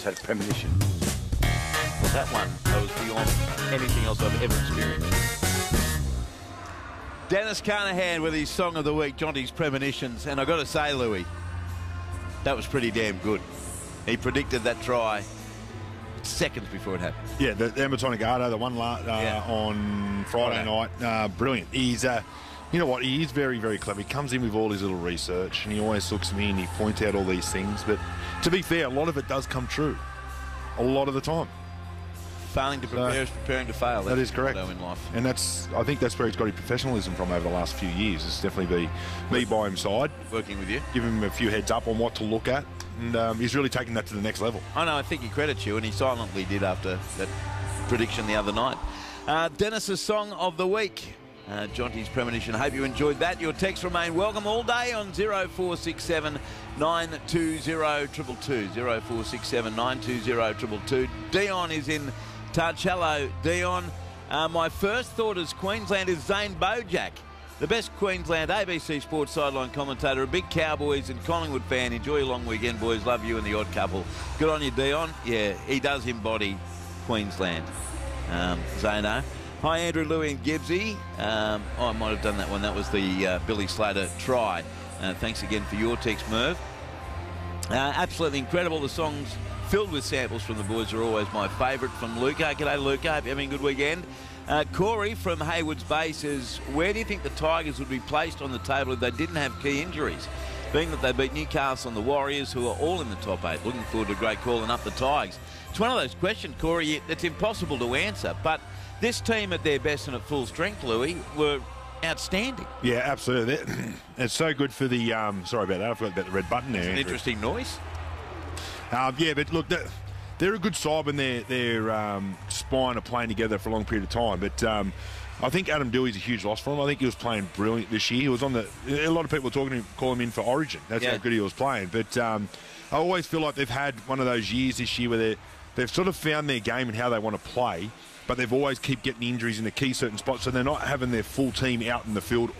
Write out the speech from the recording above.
just had premonition. That one, that was beyond anything else I've ever experienced. Dennis Carnahan with his song of the week, Jonty's Premonitions. And I've got to say, Louis, that was pretty damn good. He predicted that try seconds before it happened. Yeah, the Amatonegardo, the one on Friday night, brilliant. He's, you know what, he is very, very clever. He comes in with all his little research, and he always looks at me and he points out all these things. But to be fair, a lot of it does come true. A lot of the time. Failing to prepare is preparing to fail. That is correct. In life. And I think that's where he's got his professionalism from over the last few years. It's definitely me by his side. Working with you. Give him a few heads up on what to look at. And he's really taking that to the next level. I know, I think he credits you, and he silently did after that prediction the other night. Dennis's song of the week, Jonty's Premonition. Hope you enjoyed that. Your texts remain welcome all day on 0467 920 222. 0467 920 222. Dion is in touch. Hello, Dion. My first thought as Queensland is Zane Bojack, the best Queensland ABC Sports sideline commentator, a big Cowboys and Collingwood fan. Enjoy your long weekend, boys. Love you and the odd couple. Good on you, Dion. Yeah, he does embody Queensland, Zano. Hi, Andrew, Louie and Gibbsy. I might have done that one. That was the Billy Slater try. Thanks again for your text, Merv. Absolutely incredible. The songs filled with samples from the boys are always my favourite. From Luca. G'day, Luca. Hope you're having a good weekend. Corey from Haywards Bay says, where do you think the Tigers would be placed on the table if they didn't have key injuries? Being that they beat Newcastle and the Warriors, who are all in the top 8. Looking forward to a great call and up the Tigers. It's one of those questions, Corey, that's impossible to answer. But this team at their best and at full strength, Louis, were outstanding. Yeah, absolutely. It's so good for the... sorry about that. I forgot about the red button there. It's an interesting noise. Yeah, but look, they're a good side when their spine are playing together for a long period of time. But I think Adam Dewey's a huge loss for him. I think he was playing brilliant this year. He was on the... A lot of people were talking to him, call him in for Origin. That's how good he was playing. But I always feel like they've had one of those years this year where they've sort of found their game and how they want to play, but they've always keep getting injuries in the key certain spots, so they're not having their full team out in the field